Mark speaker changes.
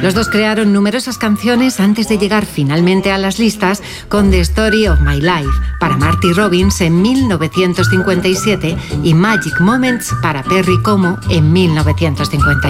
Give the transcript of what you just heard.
Speaker 1: Los dos crearon numerosas canciones antes de llegar finalmente a las listas con The Story of My Life para Marty Robbins en 1957 y Magic Moments para Perry Como en 1958.